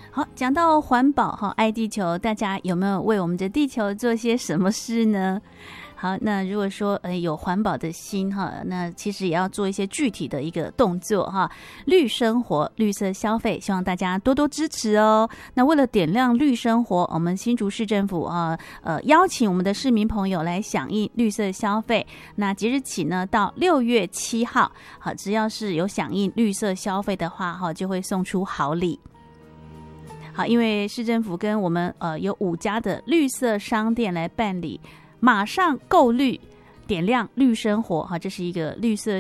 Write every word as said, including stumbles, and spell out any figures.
好，讲到环保哈，爱地球，大家有没有为我们的地球做些什么事呢？好，那如果说呃有环保的心哈，那其实也要做一些具体的一个动作哈。绿生活、绿色消费，希望大家多多支持哦。那为了点亮绿生活，我们新竹市政府啊呃邀请我们的市民朋友来响应绿色消费。那即日起呢，到六月七号，好，只要是有响应绿色消费的话哈，就会送出好礼。好，因为市政府跟我们呃有五家的绿色商店来办理。马上购绿，点亮绿生活哈，这是一个绿色